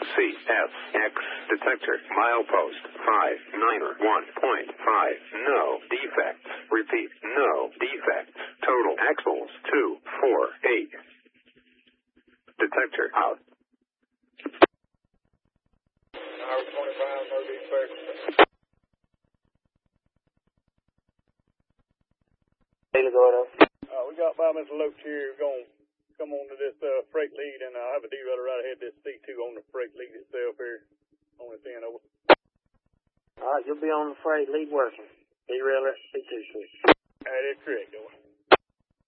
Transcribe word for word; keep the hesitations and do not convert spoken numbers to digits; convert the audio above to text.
C S X detector milepost five nine one point five. No defects. Repeat, no defects. Total axles two four eight. Detector out. Hour twenty-five, no defects. Uh, we got by Mister Loach here. We're going to come on to this uh, freight lead, and I have a derailleur right ahead this C two on the freight lead itself here. On this end over. All right, you'll be on the freight lead working. Derailleur C two, sir. That is correct, over.